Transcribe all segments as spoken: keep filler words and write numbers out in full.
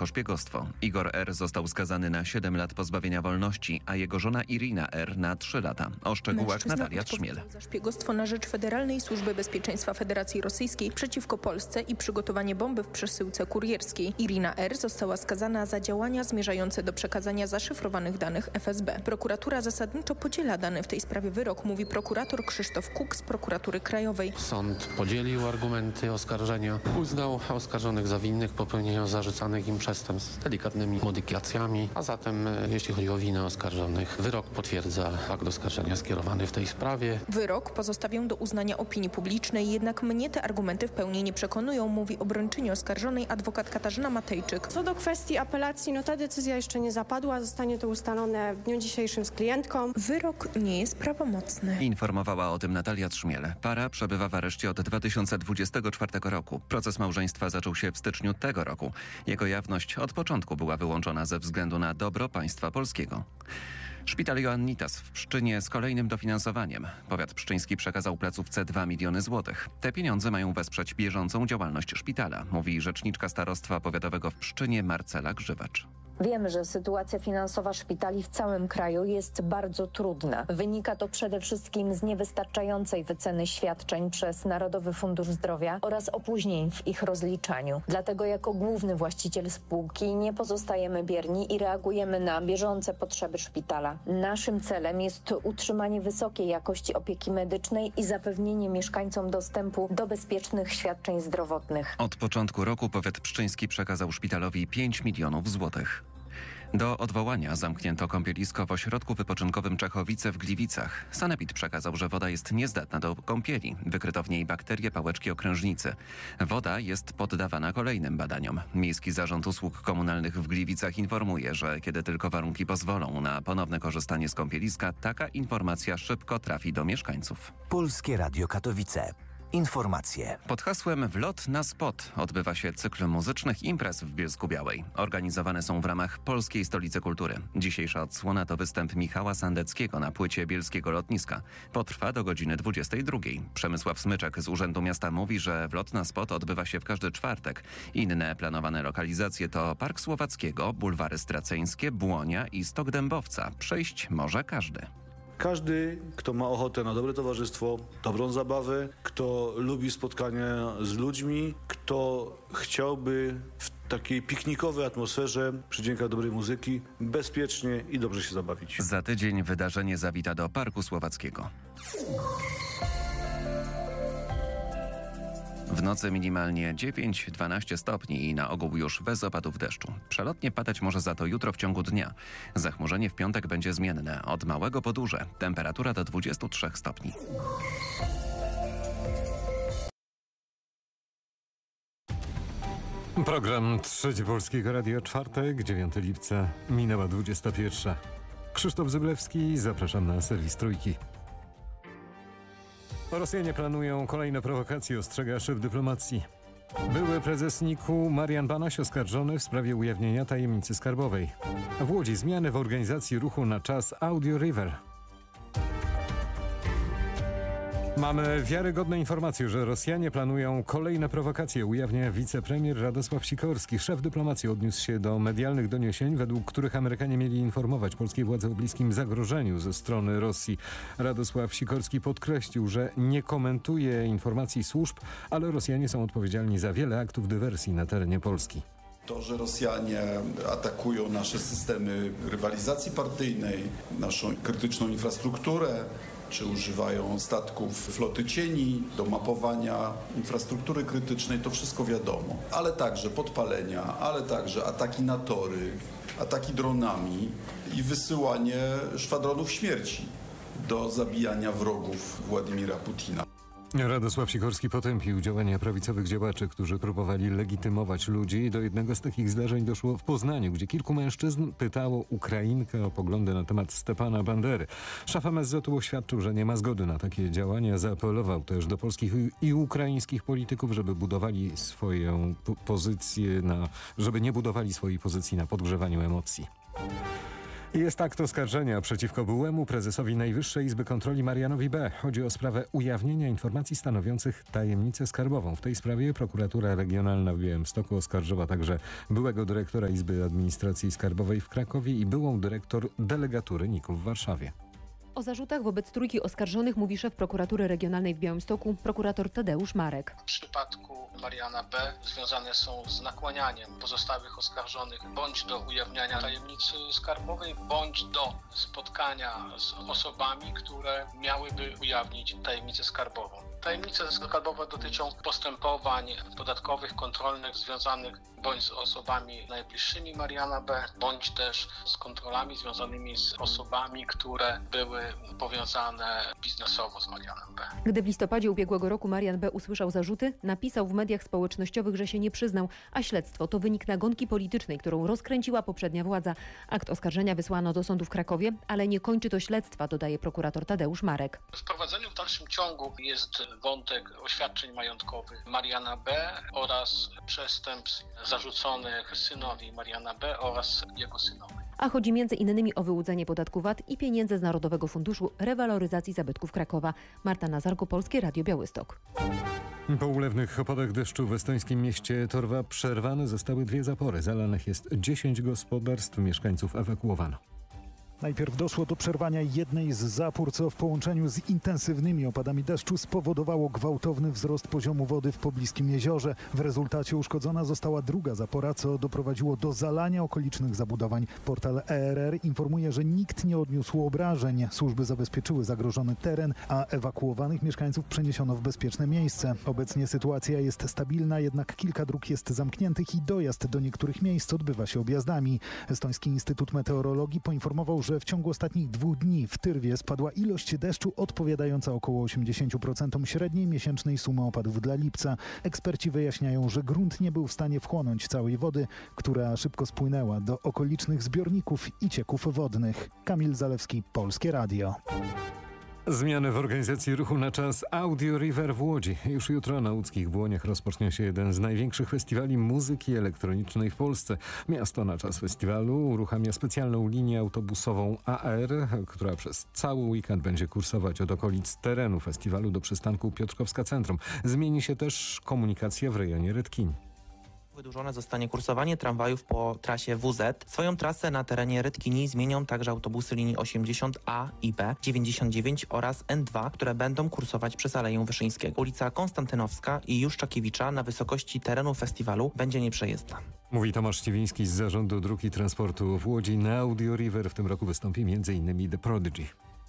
szpiegostwo. Igor R. został skazany na siedem lat pozbawienia wolności, a jego żona Irina R. na trzy lata. O szczegółach Mężczyzna Natalia Trzmiel. za szpiegostwo na rzecz Federalnej Służby Bezpieczeństwa Federacji Rosyjskiej przeciwko Polsce i przygotowanie bomby w przesyłce kurierskiej. Irina R. została skazana za działania zmierzające do przekazania zaszyfrowanych danych F S B. Prokuratura zasadniczo podziela dany w tej sprawie wyrok, mówi prokurator Krzysztof Kuk z Prokuratury Krajowej. Sąd podzielił argumenty oskarżenia, uznał oskarżonych za winnych popełnienia zarzucanych im przestępstw z delikatnymi modyfikacjami, a zatem jeśli chodzi o winę oskarżonych, wyrok potwierdza akt oskarżenia skierowany w tej sprawie. Wyrok pozostawię do uznania opinii publicznej, jednak mnie te argumenty w pełni nie przekonują, mówi obrończyni oskarżonej adwokat Katarzyna Matejczyk. Co do kwestii apelacji, no ta decyzja jeszcze nie zapadła, zostanie to ustalone w dniu dzisiejszym z klientką. Wyrok nie jest prawomocny. Informowała o tym Natalia Trzmiel. Para przebywa w areszcie od dwa tysiące dwudziestego czwartego roku. Proces małżeństwa zaczął się w styczniu tego roku. Jego jawność od początku była wyłączona ze względu na dobro państwa polskiego. Szpital Joannitas w Pszczynie z kolejnym dofinansowaniem. Powiat pszczyński przekazał placówce dwa miliony złotych. Te pieniądze mają wesprzeć bieżącą działalność szpitala, mówi rzeczniczka starostwa powiatowego w Pszczynie Marcela Grzywacz. Wiemy, że sytuacja finansowa szpitali w całym kraju jest bardzo trudna. Wynika to przede wszystkim z niewystarczającej wyceny świadczeń przez Narodowy Fundusz Zdrowia oraz opóźnień w ich rozliczaniu. Dlatego jako główny właściciel spółki nie pozostajemy bierni i reagujemy na bieżące potrzeby szpitala. Naszym celem jest utrzymanie wysokiej jakości opieki medycznej i zapewnienie mieszkańcom dostępu do bezpiecznych świadczeń zdrowotnych. Od początku roku powiat pszczyński przekazał szpitalowi pięć milionów złotych. Do odwołania zamknięto kąpielisko w ośrodku wypoczynkowym Czechowice w Gliwicach. Sanepid przekazał, że woda jest niezdatna do kąpieli. Wykryto w niej bakterie pałeczki okrężnicy. Woda jest poddawana kolejnym badaniom. Miejski Zarząd Usług Komunalnych w Gliwicach informuje, że kiedy tylko warunki pozwolą na ponowne korzystanie z kąpieliska, taka informacja szybko trafi do mieszkańców. Polskie Radio Katowice. Informacje. Pod hasłem Wlot na spot odbywa się cykl muzycznych imprez w Bielsku-Białej. Organizowane są w ramach Polskiej Stolicy Kultury. Dzisiejsza odsłona to występ Michała Sandeckiego na płycie Bielskiego Lotniska. Potrwa do godziny dwudziestej drugiej. Przemysław Smyczek z Urzędu Miasta mówi, że Wlot na spot odbywa się w każdy czwartek. Inne planowane lokalizacje to Park Słowackiego, Bulwary Straceńskie, Błonia i Stok Dębowca. Przejść może każdy. Każdy, kto ma ochotę na dobre towarzystwo, dobrą zabawę, kto lubi spotkania z ludźmi, kto chciałby w takiej piknikowej atmosferze, przy dźwiękach dobrej muzyki, bezpiecznie i dobrze się zabawić. Za tydzień wydarzenie zawita do Parku Słowackiego. W nocy minimalnie dziewięć do dwunastu stopni i na ogół już bez opadów deszczu. Przelotnie padać może za to jutro w ciągu dnia. Zachmurzenie w piątek będzie zmienne, od małego po duże. Temperatura do dwudziestu trzech stopni. Program Trzeci Polskiego Radia, czwartek, dziewiątego lipca, minęła dwudziesta pierwsza. Krzysztof Zyblewski, zapraszam na serwis Trójki. Rosjanie planują kolejne prowokacje, ostrzega szef dyplomacji. Były prezes NIK-u Marian Banaś oskarżony w sprawie ujawnienia tajemnicy skarbowej. W Łodzi zmiany w organizacji ruchu na czas Audio River. Mamy wiarygodne informacje, że Rosjanie planują kolejne prowokacje, ujawnia wicepremier Radosław Sikorski. Szef dyplomacji odniósł się do medialnych doniesień, według których Amerykanie mieli informować polskie władze o bliskim zagrożeniu ze strony Rosji. Radosław Sikorski podkreślił, że nie komentuje informacji służb, ale Rosjanie są odpowiedzialni za wiele aktów dywersji na terenie Polski. To, że Rosjanie atakują nasze systemy rywalizacji partyjnej, naszą krytyczną infrastrukturę, czy używają statków floty cieni do mapowania infrastruktury krytycznej, to wszystko wiadomo. Ale także podpalenia, ale także ataki na tory, ataki dronami i wysyłanie szwadronów śmierci do zabijania wrogów Władimira Putina. Radosław Sikorski potępił działania prawicowych działaczy, którzy próbowali legitymować ludzi. Do jednego z takich zdarzeń doszło w Poznaniu, gdzie kilku mężczyzn pytało Ukrainkę o poglądy na temat Stepana Bandery. Szef M S Z u oświadczył, że nie ma zgody na takie działania. Zaapelował też do polskich i ukraińskich polityków, żeby budowali swoją pozycję na, żeby nie budowali swojej pozycji na podgrzewaniu emocji. Jest akt oskarżenia przeciwko byłemu prezesowi Najwyższej Izby Kontroli Marianowi B. Chodzi o sprawę ujawnienia informacji stanowiących tajemnicę skarbową. W tej sprawie prokuratura regionalna w Białymstoku oskarżyła także byłego dyrektora Izby Administracji Skarbowej w Krakowie i byłą dyrektor delegatury N I K-u w Warszawie. O zarzutach wobec trójki oskarżonych mówi szef prokuratury regionalnej w Białymstoku, prokurator Tadeusz Marek. W przypadku Mariana B. związane są z nakłanianiem pozostałych oskarżonych bądź do ujawniania tajemnicy skarbowej, bądź do spotkania z osobami, które miałyby ujawnić tajemnicę skarbową. Tajemnice skarbowe dotyczą postępowań podatkowych, kontrolnych związanych bądź z osobami najbliższymi Mariana B., bądź też z kontrolami związanymi z osobami, które były powiązane biznesowo z Marianem B. Gdy w listopadzie ubiegłego roku Marian B. usłyszał zarzuty, napisał w mediach społecznościowych, że się nie przyznał, a śledztwo to wynik nagonki politycznej, którą rozkręciła poprzednia władza. Akt oskarżenia wysłano do sądu w Krakowie, ale nie kończy to śledztwa, dodaje prokurator Tadeusz Marek. W prowadzeniu w dalszym ciągu jest wątek oświadczeń majątkowych Mariana B. oraz przestępstw zarzuconych synowi Mariana B. oraz jego synowi. A chodzi między innymi o wyłudzenie podatku V A T i pieniędzy z Narodowego Funduszu Rewaloryzacji Zabytków Krakowa. Marta Nazarko, Polskie Radio Białystok. Po ulewnych opadach deszczu w estońskim mieście Torwa przerwane zostały dwie zapory. Zalanych jest dziesięć gospodarstw, mieszkańców ewakuowano. Najpierw doszło do przerwania jednej z zapór, co w połączeniu z intensywnymi opadami deszczu spowodowało gwałtowny wzrost poziomu wody w pobliskim jeziorze. W rezultacie uszkodzona została druga zapora, co doprowadziło do zalania okolicznych zabudowań. Portal E R R informuje, że nikt nie odniósł obrażeń. Służby zabezpieczyły zagrożony teren, a ewakuowanych mieszkańców przeniesiono w bezpieczne miejsce. Obecnie sytuacja jest stabilna, jednak kilka dróg jest zamkniętych i dojazd do niektórych miejsc odbywa się objazdami. Estoński Instytut Meteorologii poinformował, że w ciągu ostatnich dwóch dni w Tyrwie spadła ilość deszczu odpowiadająca około osiemdziesiąt procent średniej miesięcznej sumy opadów dla lipca. Eksperci wyjaśniają, że grunt nie był w stanie wchłonąć całej wody, która szybko spłynęła do okolicznych zbiorników i cieków wodnych. Kamil Zalewski, Polskie Radio. Zmiany w organizacji ruchu na czas Audio River w Łodzi. Już jutro na łódzkich Błoniach rozpocznie się jeden z największych festiwali muzyki elektronicznej w Polsce. Miasto na czas festiwalu uruchamia specjalną linię autobusową A R, która przez cały weekend będzie kursować od okolic terenu festiwalu do przystanku Piotrkowska Centrum. Zmieni się też komunikacja w rejonie Redkin. Wydłużone zostanie kursowanie tramwajów po trasie W Z. Swoją trasę na terenie Redkini zmienią także autobusy linii osiemdziesiąt A i B, dziewięćdziesiąt dziewięć oraz N dwa, które będą kursować przez Aleję Wyszyńskiego. Ulica Konstantynowska i Juszczakiewicza na wysokości terenu festiwalu będzie nieprzejezdna. Mówi Tomasz Ściwiński z Zarządu Dróg i Transportu w Łodzi. Na Audio River w tym roku wystąpi między innymi The Prodigy.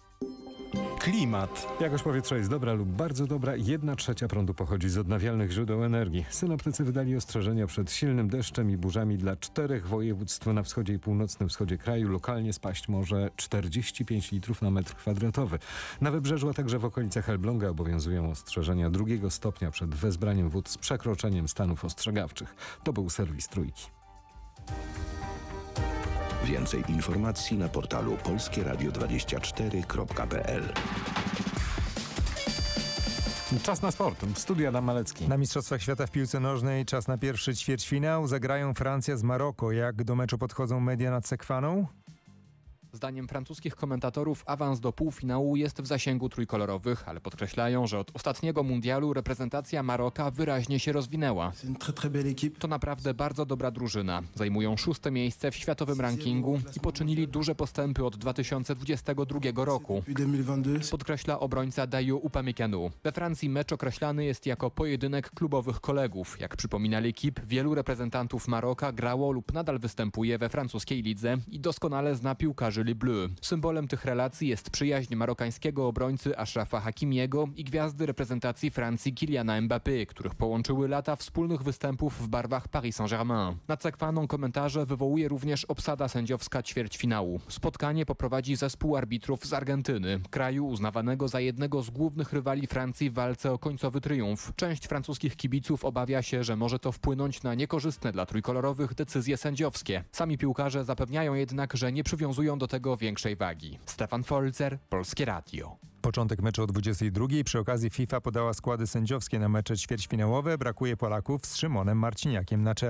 Klimat. Jakość powietrza jest dobra lub bardzo dobra. Jedna trzecia prądu pochodzi z odnawialnych źródeł energii. Synoptycy wydali ostrzeżenia przed silnym deszczem i burzami dla czterech województw na wschodzie i północnym wschodzie kraju. Lokalnie spaść może czterdzieści pięć litrów na metr kwadratowy. Na wybrzeżu, a także w okolicach Elbląga obowiązują ostrzeżenia drugiego stopnia przed wezbraniem wód z przekroczeniem stanów ostrzegawczych. To był serwis Trójki. Więcej informacji na portalu polskie radio dwadzieścia cztery kropka p l. Czas na sport. W studiu Adam Malecki. Na Mistrzostwach Świata w piłce nożnej czas na pierwszy ćwierćfinał. Zagrają Francja z Maroko. Jak do meczu podchodzą media nad Sekwaną? Zdaniem francuskich komentatorów awans do półfinału jest w zasięgu trójkolorowych, ale podkreślają, że od ostatniego mundialu reprezentacja Maroka wyraźnie się rozwinęła. To naprawdę bardzo dobra drużyna. Zajmują szóste miejsce w światowym rankingu i poczynili duże postępy od dwa tysiące dwudziestego drugiego roku. Podkreśla obrońca Dayo Upamecano. We Francji mecz określany jest jako pojedynek klubowych kolegów. Jak przypomina L'Équipe, wielu reprezentantów Maroka grało lub nadal występuje we francuskiej lidze i doskonale zna piłkarzy Les Bleus. Symbolem tych relacji jest przyjaźń marokańskiego obrońcy Ashrafa Hakimiego i gwiazdy reprezentacji Francji Kyliana Mbappé, których połączyły lata wspólnych występów w barwach Paris Saint-Germain. Nad Sekwaną komentarze wywołuje również obsada sędziowska ćwierćfinału. Spotkanie poprowadzi zespół arbitrów z Argentyny, kraju uznawanego za jednego z głównych rywali Francji w walce o końcowy triumf. Część francuskich kibiców obawia się, że może to wpłynąć na niekorzystne dla trójkolorowych decyzje sędziowskie. Sami piłkarze zapewniają jednak, że nie przywiązują do tego większej wagi. Stefan Folzer, Polskie Radio. Początek meczu o dwudziestej drugiej. Przy okazji FIFA podała składy sędziowskie na mecze ćwierćfinałowe. Brakuje Polaków z Szymonem Marciniakiem na czele.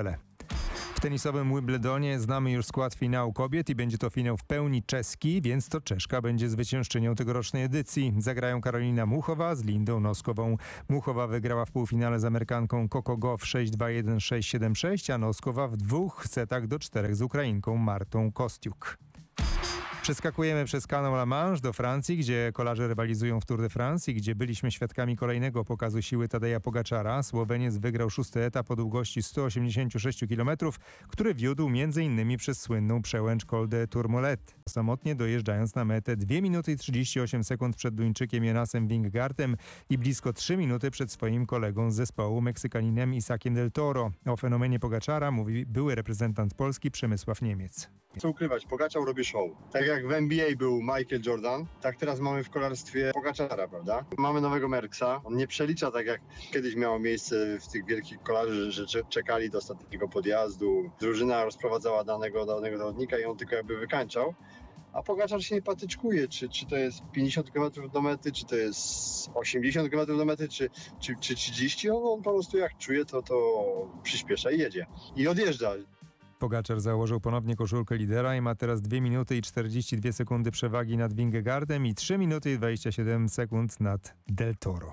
W tenisowym Wimbledonie znamy już skład finału kobiet i będzie to finał w pełni czeski, więc to Czeszka będzie zwyciężczynią tegorocznej edycji. Zagrają Karolina Muchowa z Lindą Noskową. Muchowa wygrała w półfinale z Amerykanką Coco Gauff sześć dwa jeden sześć siedem sześć, a Noskowa w dwóch setach do czterech z Ukrainką Martą Kostiuk. Przeskakujemy przez kanał La Manche do Francji, gdzie kolarze rywalizują w Tour de France i gdzie byliśmy świadkami kolejnego pokazu siły Tadeja Pogaczara. Słoweniec wygrał szósty etap o długości sto osiemdziesiąt sześć kilometrów, który wiódł m.in. przez słynną przełęcz Col de Tourmalet. Samotnie dojeżdżając na metę dwie minuty i trzydzieści osiem sekund przed Duńczykiem Jonasem Vingegaardem i blisko trzy minuty przed swoim kolegą z zespołu Meksykaninem Isakiem del Toro. O fenomenie Pogaczara mówi były reprezentant Polski Przemysław Niemiec. Co ukrywać, Pogaczar robi show. Tak jak w N B A był Michael Jordan, tak teraz mamy w kolarstwie Pogaczara, prawda? Mamy nowego Merckxa. On nie przelicza tak jak kiedyś miało miejsce w tych wielkich kolarzy, że czekali do ostatniego podjazdu. Drużyna rozprowadzała danego, danego zawodnika i on tylko jakby wykańczał. A Pogaczar się nie patyczkuje, czy, czy to jest pięćdziesiąt kilometrów do mety, czy to jest osiemdziesiąt kilometrów do mety, czy, czy, czy trzydzieści. On, on po prostu jak czuje, to, to przyspiesza i jedzie. I odjeżdża. Pogaczar założył ponownie koszulkę lidera i ma teraz dwie minuty i czterdzieści dwie sekundy przewagi nad Vingegaardem i trzy minuty i dwadzieścia siedem sekund nad Del Toro.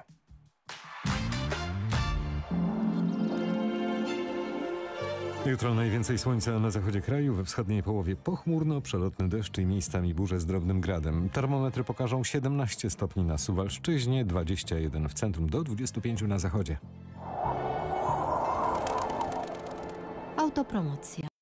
Jutro najwięcej słońca na zachodzie kraju, we wschodniej połowie pochmurno, przelotny deszcz i miejscami burze z drobnym gradem. Termometry pokażą siedemnaście stopni na Suwalszczyźnie, dwadzieścia jeden w centrum, do dwudziestu pięciu na zachodzie. Autopromocja.